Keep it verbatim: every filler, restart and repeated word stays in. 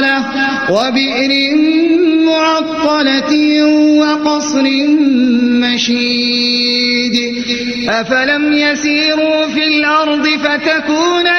مفصلة وبئر معطلة وقصر مشيد أفلم يسيروا في الأرض فتكون